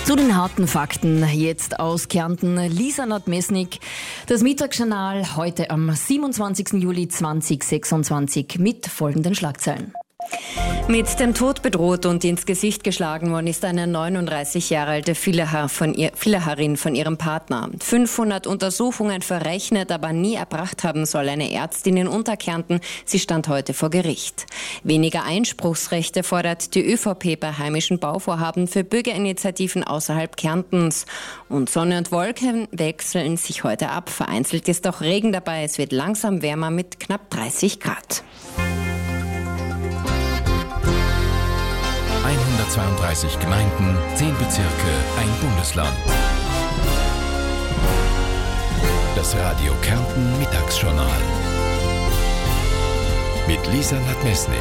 Zu den harten Fakten jetzt aus Kärnten, Lisa Nadmesnik. Das Mittagsjournal heute am 27. Juli 2026 mit folgenden Schlagzeilen. Mit dem Tod bedroht und ins Gesicht geschlagen worden ist eine 39 Jahre alte Villacherin von ihrem Partner. 500 Untersuchungen verrechnet, aber nie erbracht haben soll eine Ärztin in Unterkärnten. Sie stand heute vor Gericht. Weniger Einspruchsrechte fordert die ÖVP bei heimischen Bauvorhaben für Bürgerinitiativen außerhalb Kärntens. Und Sonne und Wolken wechseln sich heute ab. Vereinzelt ist auch Regen dabei. Es wird langsam wärmer mit knapp 30 Grad. 132 Gemeinden, 10 Bezirke, ein Bundesland. Das Radio Kärnten Mittagsjournal. Mit Lisa Nadmesnik.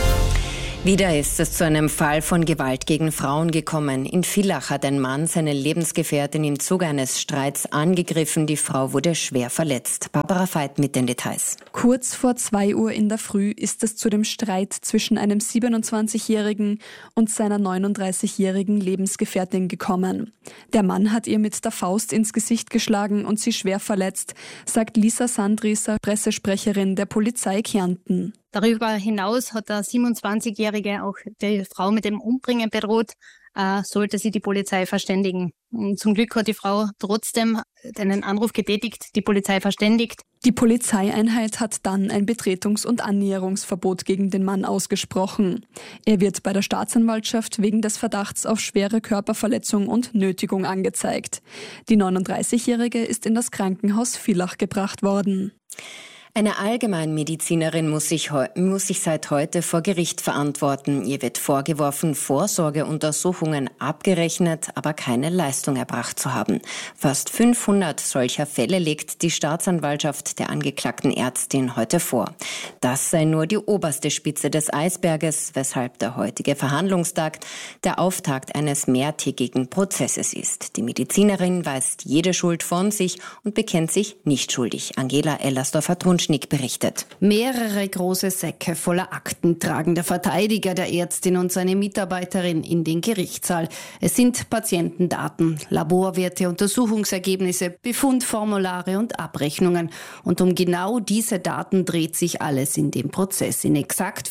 Wieder ist es zu einem Fall von Gewalt gegen Frauen gekommen. In Villach hat ein Mann seine Lebensgefährtin im Zuge eines Streits angegriffen. Die Frau wurde schwer verletzt. Barbara Veit mit den Details. Kurz vor 2 Uhr in der Früh ist es zu dem Streit zwischen einem 27-Jährigen und seiner 39-jährigen Lebensgefährtin gekommen. Der Mann hat ihr mit der Faust ins Gesicht geschlagen und sie schwer verletzt, sagt Lisa Sandrieser, Pressesprecherin der Polizei Kärnten. Darüber hinaus hat der 27-Jährige auch die Frau mit dem Umbringen bedroht, sollte sie die Polizei verständigen. Und zum Glück hat die Frau trotzdem einen Anruf getätigt, die Polizei verständigt. Die Polizeieinheit hat dann ein Betretungs- und Annäherungsverbot gegen den Mann ausgesprochen. Er wird bei der Staatsanwaltschaft wegen des Verdachts auf schwere Körperverletzung und Nötigung angezeigt. Die 39-Jährige ist in das Krankenhaus Villach gebracht worden. Eine Allgemeinmedizinerin muss sich seit heute vor Gericht verantworten. Ihr wird vorgeworfen, Vorsorgeuntersuchungen abgerechnet, aber keine Leistung erbracht zu haben. Fast 500 solcher Fälle legt die Staatsanwaltschaft der angeklagten Ärztin heute vor. Das sei nur die oberste Spitze des Eisberges, weshalb der heutige Verhandlungstag der Auftakt eines mehrtägigen Prozesses ist. Die Medizinerin weist jede Schuld von sich und bekennt sich nicht schuldig. Angela Ellersdorfer-Trunschnick berichtet. Mehrere große Säcke voller Akten tragen der Verteidiger der Ärztin und seine Mitarbeiterin in den Gerichtssaal. Es sind Patientendaten, Laborwerte, Untersuchungsergebnisse, Befundformulare und Abrechnungen. Und um genau diese Daten dreht sich alles in dem Prozess. In exakt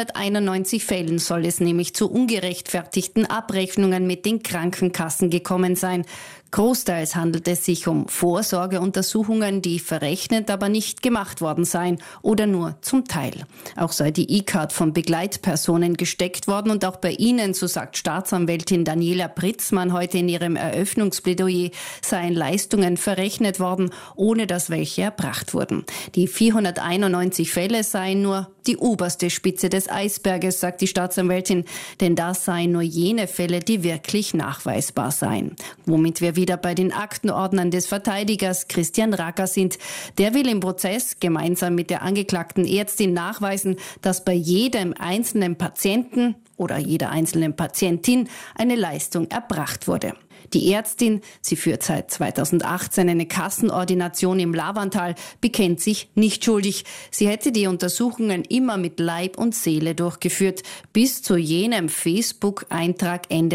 491 Fällen soll es nämlich zu ungerechtfertigten Abrechnungen mit den Krankenkassen gekommen sein. Großteils handelt es sich um Vorsorgeuntersuchungen, die verrechnet, aber nicht gemacht worden seien oder nur zum Teil. Auch sei die E-Card von Begleitpersonen gesteckt worden und auch bei ihnen, so sagt Staatsanwältin Daniela Pritzmann heute in ihrem Eröffnungsplädoyer, seien Leistungen verrechnet worden, ohne dass welche erbracht wurden. Die 491 Fälle seien nur die oberste Spitze des Eisberges, sagt die Staatsanwältin, denn das seien nur jene Fälle, die wirklich nachweisbar seien. Womit wir wieder bei den Aktenordnern des Verteidigers Christian Racker sind. Der will im Prozess gemeinsam mit der angeklagten Ärztin nachweisen, dass bei jedem einzelnen Patienten oder jeder einzelnen Patientin eine Leistung erbracht wurde. Die Ärztin, sie führt seit 2018 eine Kassenordination im Lavantal, bekennt sich nicht schuldig. Sie hätte die Untersuchungen immer mit Leib und Seele durchgeführt, bis zu jenem Facebook-Eintrag Ende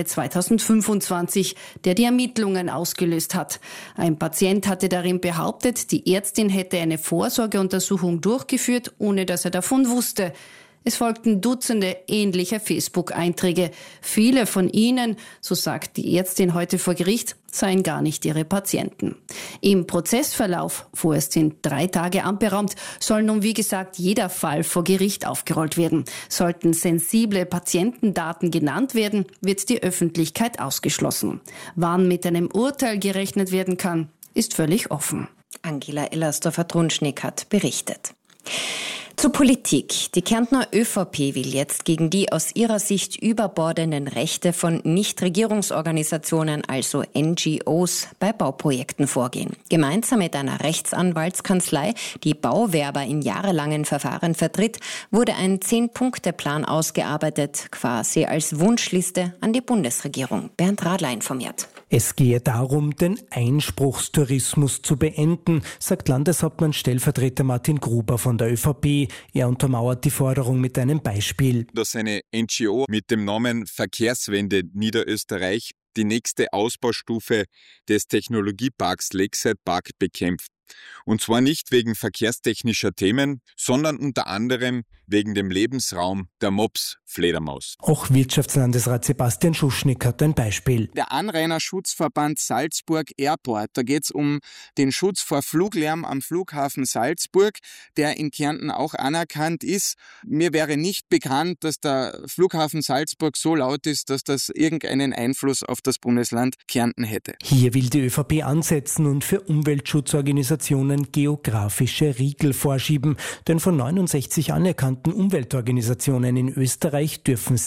2025, der die Ermittlungen ausgelöst hat. Ein Patient hatte darin behauptet, die Ärztin hätte eine Vorsorgeuntersuchung durchgeführt, ohne dass er davon wusste. Es folgten Dutzende ähnliche Facebook-Einträge. Viele von ihnen, so sagt die Ärztin heute vor Gericht, seien gar nicht ihre Patienten. Im Prozessverlauf, vorerst sind 3 Tage anberaumt, soll nun wie gesagt jeder Fall vor Gericht aufgerollt werden. Sollten sensible Patientendaten genannt werden, wird die Öffentlichkeit ausgeschlossen. Wann mit einem Urteil gerechnet werden kann, ist völlig offen. Angela Ellersdorfer-Trunschnick hat berichtet. Zur Politik. Die Kärntner ÖVP will jetzt gegen die aus ihrer Sicht überbordenden Rechte von Nichtregierungsorganisationen, also NGOs, bei Bauprojekten vorgehen. Gemeinsam mit einer Rechtsanwaltskanzlei, die Bauwerber in jahrelangen Verfahren vertritt, wurde ein 10-Punkte-Plan ausgearbeitet, quasi als Wunschliste an die Bundesregierung. Bernd Radler informiert. Es gehe darum, den Einspruchstourismus zu beenden, sagt Landeshauptmann Stellvertreter Martin Gruber von der ÖVP. Er untermauert die Forderung mit einem Beispiel. Dass eine NGO mit dem Namen Verkehrswende Niederösterreich die nächste Ausbaustufe des Technologieparks Lakeside Park bekämpft. Und zwar nicht wegen verkehrstechnischer Themen, sondern unter anderem wegen dem Lebensraum der Mops-Fledermaus. Auch Wirtschaftslandesrat Sebastian Schuschnigg hat ein Beispiel. Der Anrainerschutzverband Salzburg Airport, da geht es um den Schutz vor Fluglärm am Flughafen Salzburg, der in Kärnten auch anerkannt ist. Mir wäre nicht bekannt, dass der Flughafen Salzburg so laut ist, dass das irgendeinen Einfluss auf das Bundesland Kärnten hätte. Hier will die ÖVP ansetzen und für Umweltschutzorganisationen geografische Riegel vorschieben. Denn von 69 anerkannten Umweltorganisationen in Österreich dürfen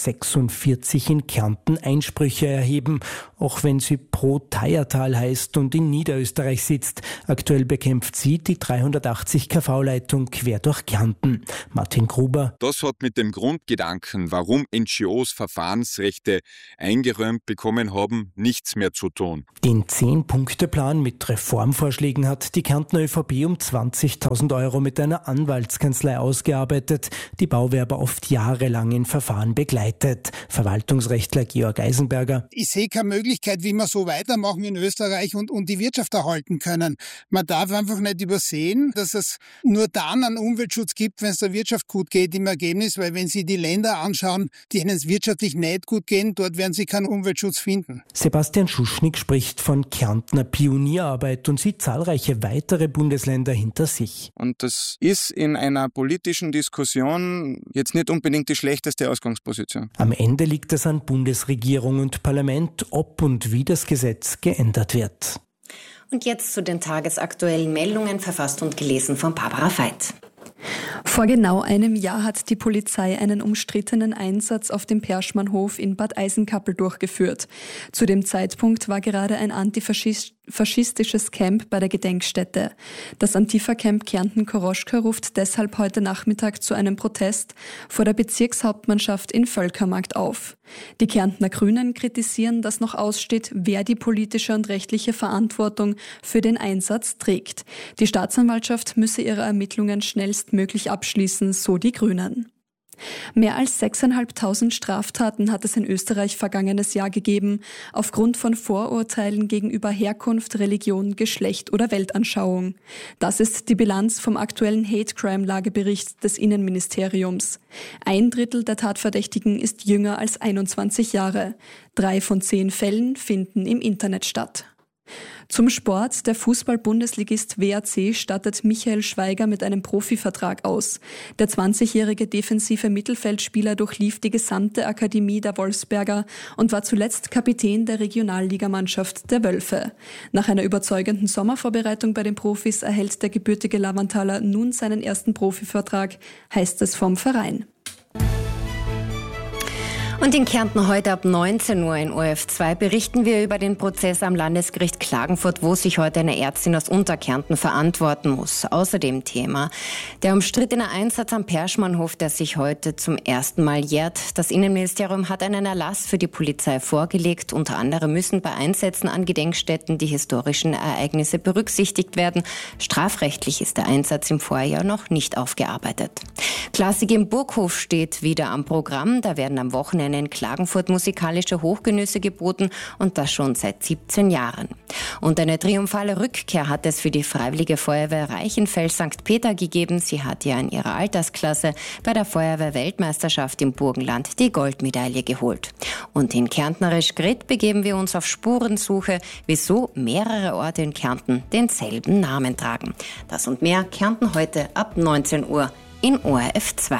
46 in Kärnten Einsprüche erheben, auch wenn sie Pro Teiertal heißt und in Niederösterreich sitzt. Aktuell bekämpft sie die 380 kV-Leitung quer durch Kärnten. Martin Gruber. Das hat mit dem Grundgedanken, warum NGOs Verfahrensrechte eingeräumt bekommen haben, nichts mehr zu tun. Den 10-Punkte-Plan mit Reformvorschlägen hat die Kärntner ÖVP um 20.000 Euro mit einer Anwaltskanzlei ausgearbeitet, die Bauwerber oft jahrelang in Verfahren begleitet. Verwaltungsrechtler Georg Eisenberger. Ich sehe keine Möglichkeit, wie wir so weitermachen in Österreich und die Wirtschaft erhalten können. Man darf einfach nicht übersehen, dass es nur dann einen Umweltschutz gibt, wenn es der Wirtschaft gut geht im Ergebnis, weil wenn Sie die Länder anschauen, denen es wirtschaftlich nicht gut geht, dort werden Sie keinen Umweltschutz finden. Sebastian Schuschnigg spricht von Kärntner Pionierarbeit und sieht zahlreiche weitere Bundesländer hinter sich. Und das ist in einer politischen Diskussion jetzt nicht unbedingt die schlechteste Ausgangsposition. Am Ende liegt es an Bundesregierung und Parlament, ob und wie das Gesetz geändert wird. Und jetzt zu den tagesaktuellen Meldungen, verfasst und gelesen von Barbara Veit. Vor genau einem Jahr hat die Polizei einen umstrittenen Einsatz auf dem Perschmannhof in Bad Eisenkappel durchgeführt. Zu dem Zeitpunkt war gerade ein antifaschistisches Camp bei der Gedenkstätte. Das Antifa-Camp Kärnten-Koroschka ruft deshalb heute Nachmittag zu einem Protest vor der Bezirkshauptmannschaft in Völkermarkt auf. Die Kärntner Grünen kritisieren, dass noch aussteht, wer die politische und rechtliche Verantwortung für den Einsatz trägt. Die Staatsanwaltschaft müsse ihre Ermittlungen schnellstmöglich abschließen, so die Grünen. Mehr als 6.500 Straftaten hat es in Österreich vergangenes Jahr gegeben, aufgrund von Vorurteilen gegenüber Herkunft, Religion, Geschlecht oder Weltanschauung. Das ist die Bilanz vom aktuellen Hate-Crime-Lagebericht des Innenministeriums. 1/3 der Tatverdächtigen ist jünger als 21 Jahre. 3 von 10 Fällen finden im Internet statt. Zum Sport. Der Fußball-Bundesligist WAC stattet Michael Schweiger mit einem Profivertrag aus. Der 20-jährige defensive Mittelfeldspieler durchlief die gesamte Akademie der Wolfsberger und war zuletzt Kapitän der Regionalligamannschaft der Wölfe. Nach einer überzeugenden Sommervorbereitung bei den Profis erhält der gebürtige Lavanthaler nun seinen ersten Profivertrag, heißt es vom Verein. Und in Kärnten heute ab 19 Uhr in ORF2 berichten wir über den Prozess am Landesgericht Klagenfurt, wo sich heute eine Ärztin aus Unterkärnten verantworten muss. Außerdem Thema der umstrittene Einsatz am Perschmannhof, der sich heute zum ersten Mal jährt. Das Innenministerium hat einen Erlass für die Polizei vorgelegt. Unter anderem müssen bei Einsätzen an Gedenkstätten die historischen Ereignisse berücksichtigt werden. Strafrechtlich ist der Einsatz im Vorjahr noch nicht aufgearbeitet. Klassik im Burghof steht wieder am Programm. Da werden am Wochenende in Klagenfurt musikalische Hochgenüsse geboten und das schon seit 17 Jahren. Und eine triumphale Rückkehr hat es für die Freiwillige Feuerwehr Reichenfels St. Peter gegeben. Sie hat ja in ihrer Altersklasse bei der Feuerwehr-Weltmeisterschaft im Burgenland die Goldmedaille geholt. Und in Kärntnerisch Grit begeben wir uns auf Spurensuche, wieso mehrere Orte in Kärnten denselben Namen tragen. Das und mehr Kärnten heute ab 19 Uhr in ORF2.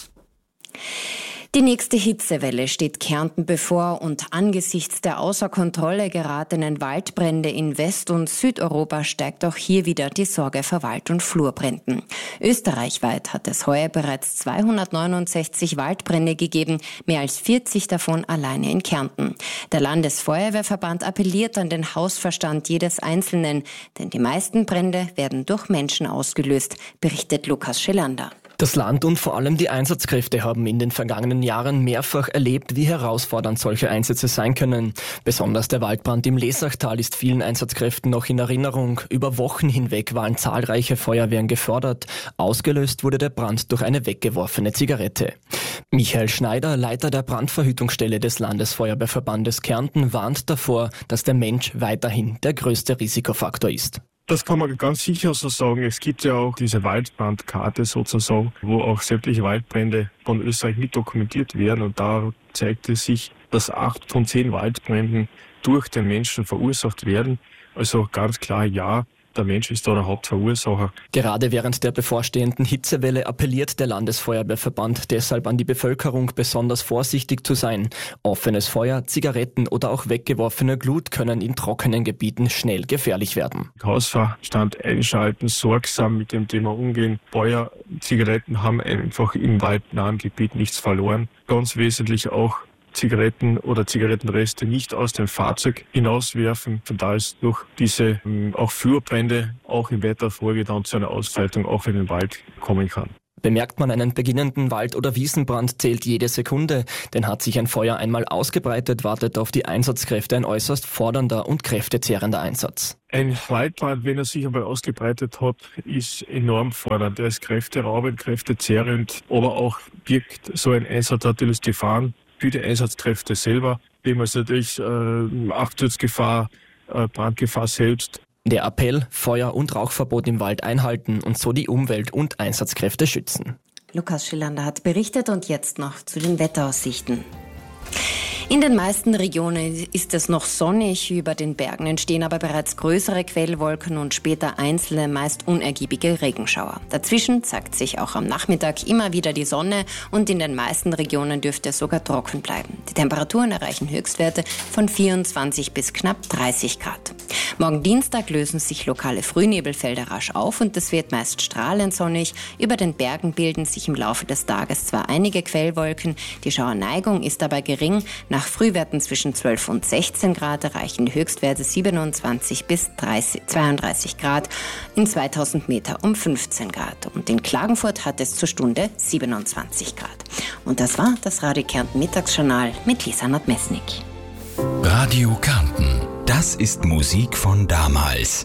Die nächste Hitzewelle steht Kärnten bevor und angesichts der außer Kontrolle geratenen Waldbrände in West- und Südeuropa steigt auch hier wieder die Sorge vor Wald- und Flurbränden. Österreichweit hat es heuer bereits 269 Waldbrände gegeben, mehr als 40 davon alleine in Kärnten. Der Landesfeuerwehrverband appelliert an den Hausverstand jedes Einzelnen, denn die meisten Brände werden durch Menschen ausgelöst, berichtet Lukas Schelander. Das Land und vor allem die Einsatzkräfte haben in den vergangenen Jahren mehrfach erlebt, wie herausfordernd solche Einsätze sein können. Besonders der Waldbrand im Lesachtal ist vielen Einsatzkräften noch in Erinnerung. Über Wochen hinweg waren zahlreiche Feuerwehren gefordert. Ausgelöst wurde der Brand durch eine weggeworfene Zigarette. Michael Schneider, Leiter der Brandverhütungsstelle des Landesfeuerwehrverbandes Kärnten, warnt davor, dass der Mensch weiterhin der größte Risikofaktor ist. Das kann man ganz sicher so sagen. Es gibt ja auch diese Waldbrandkarte sozusagen, wo auch sämtliche Waldbrände von Österreich mit dokumentiert werden. Und da zeigt es sich, dass 8 von 10 Waldbränden durch den Menschen verursacht werden. Also ganz klar, ja, der Mensch ist da der Hauptverursacher. Gerade während der bevorstehenden Hitzewelle appelliert der Landesfeuerwehrverband deshalb an die Bevölkerung, besonders vorsichtig zu sein. Offenes Feuer, Zigaretten oder auch weggeworfene Glut können in trockenen Gebieten schnell gefährlich werden. Hausverstand einschalten, sorgsam mit dem Thema umgehen. Feuer, Zigaretten haben einfach im waldnahen Gebiet nichts verloren. Ganz wesentlich auch Zigaretten oder Zigarettenreste nicht aus dem Fahrzeug hinauswerfen. Von da ist durch diese auch Fürbrände auch im Wetterfolge dann zu einer Ausbreitung auch in den Wald kommen kann. Bemerkt man einen beginnenden Wald- oder Wiesenbrand, zählt jede Sekunde. Denn hat sich ein Feuer einmal ausgebreitet, wartet auf die Einsatzkräfte ein äußerst fordernder und kräftezehrender Einsatz. Ein Waldbrand, wenn er sich einmal ausgebreitet hat, ist enorm fordernd. Er ist kräfteraubend, kräftezehrend, aber auch birgt so ein Einsatz natürlich Gefahren für die Einsatzkräfte selber, dem es natürlich Absturzgefahr, Brandgefahr selbst. Der Appell, Feuer- und Rauchverbot im Wald einhalten und so die Umwelt und Einsatzkräfte schützen. Lukas Schillander hat berichtet und jetzt noch zu den Wetteraussichten. In den meisten Regionen ist es noch sonnig, über den Bergen entstehen aber bereits größere Quellwolken und später einzelne, meist unergiebige Regenschauer. Dazwischen zeigt sich auch am Nachmittag immer wieder die Sonne und in den meisten Regionen dürfte es sogar trocken bleiben. Die Temperaturen erreichen Höchstwerte von 24 bis knapp 30 Grad. Morgen Dienstag lösen sich lokale Frühnebelfelder rasch auf und es wird meist strahlend sonnig. Über den Bergen bilden sich im Laufe des Tages zwar einige Quellwolken, die Schauerneigung ist dabei gering. Nach Frühwerten zwischen 12 und 16 Grad erreichen die Höchstwerte 27 bis 32 Grad, in 2000 Meter um 15 Grad. Und in Klagenfurt hat es zur Stunde 27 Grad. Und das war das Radio Kärnten Mittagsjournal mit Lisa Nadmesnik. Radio Kärnten, das ist Musik von damals.